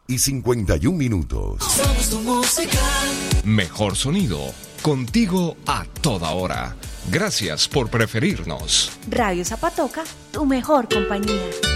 2:51. Somos tu música. Mejor sonido, contigo a toda hora. Gracias por preferirnos. Radio Zapatoca, tu mejor compañía.